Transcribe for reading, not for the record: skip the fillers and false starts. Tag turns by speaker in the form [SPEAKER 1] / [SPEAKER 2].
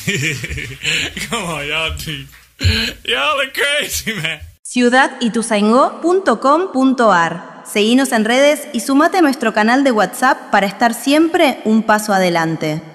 [SPEAKER 1] Come on, y'all are crazy, man.
[SPEAKER 2] ciudadituzaingó.com.ar. Seguinos en redes y sumate a nuestro canal de WhatsApp para estar siempre un paso adelante.